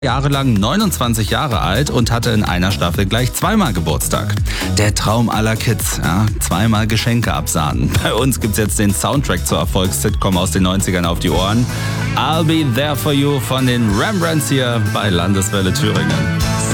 Jahrelang 29 Jahre alt und hatte in einer Staffel gleich zweimal Geburtstag. Der Traum aller Kids, ja, zweimal Geschenke absahnen. Bei uns gibt's jetzt den Soundtrack zur Erfolgs-Sitcom aus den 90ern auf die Ohren. I'll Be There For You von den Rembrandts hier bei Landeswelle Thüringen.